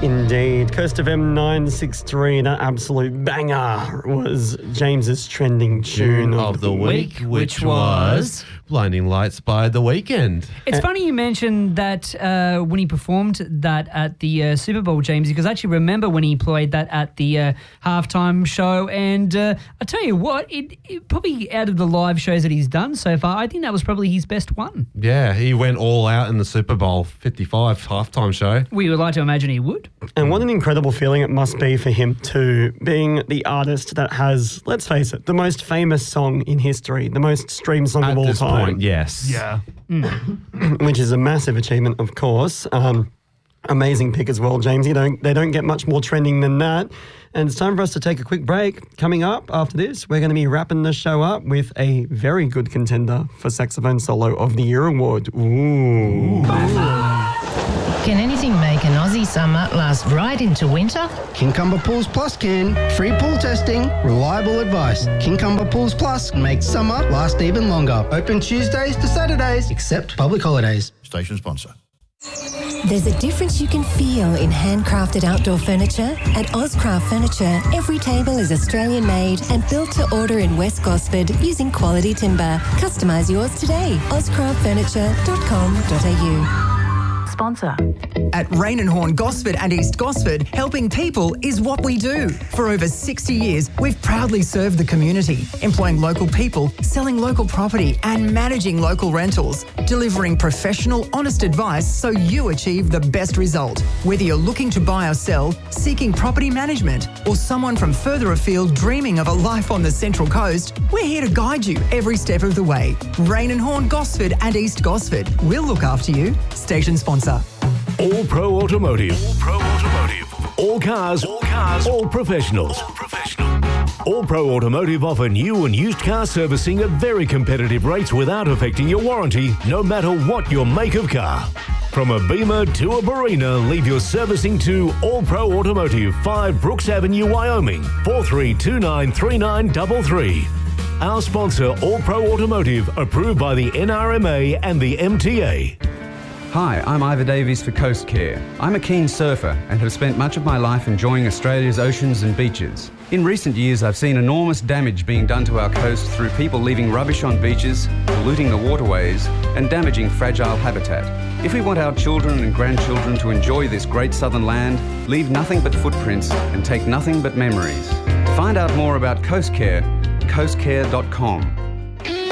Indeed. Coast FM 963, an absolute banger was James's trending tune of the week, which was Blinding Lights by The Weeknd. It's funny you mentioned that when he performed that at the Super Bowl, James, because I actually remember when he played that at the halftime show, and I tell you what, it probably out of the live shows that he's done so far, I think that was probably his best one. Yeah, he went all out in the Super Bowl 55 halftime show. We would like to imagine he would. And what an incredible feeling it must be for him too, being the artist that has, let's face it, the most famous song in history, the most streamed song of all time. At this point, yes. Yeah. Which is a massive achievement, of course. Amazing pick as well, James. They don't get much more trending than that. And it's time for us to take a quick break. Coming up after this, we're going to be wrapping the show up with a very good contender for Saxophone Solo of the Year award. Ooh. Can anything make an Aussie summer last right into winter? Kincumber Pools Plus can. Free pool testing, reliable advice. Kincumber Pools Plus makes summer last even longer. Open Tuesdays to Saturdays, except public holidays. Station sponsor. There's a difference you can feel in handcrafted outdoor furniture. At Ozcraft Furniture, every table is Australian-made and built to order in West Gosford using quality timber. Customise yours today. ozcraftfurniture.com.au. Sponsor. At Rain and Horn Gosford and East Gosford, helping people is what we do. For over 60 years, we've proudly served the community, employing local people, selling local property and managing local rentals, delivering professional, honest advice so you achieve the best result. Whether you're looking to buy or sell, seeking property management, or someone from further afield dreaming of a life on the Central Coast, we're here to guide you every step of the way. Rain and Horn Gosford and East Gosford. We'll look after you. Station sponsor. All Pro Automotive. All Pro Automotive. All cars. All cars. All professionals. All professional. All Pro Automotive offer new and used car servicing at very competitive rates without affecting your warranty, no matter what your make of car. From a Beamer to a Barina, leave your servicing to All Pro Automotive, 5 Brooks Avenue, Wyoming, 43293933. Our sponsor, All Pro Automotive, approved by the NRMA and the MTA. Hi, I'm Ivor Davies for Coast Care. I'm a keen surfer and have spent much of my life enjoying Australia's oceans and beaches. In recent years, I've seen enormous damage being done to our coast through people leaving rubbish on beaches, polluting the waterways, and damaging fragile habitat. If we want our children and grandchildren to enjoy this great southern land, leave nothing but footprints and take nothing but memories. Find out more about Coast Care at coastcare.com.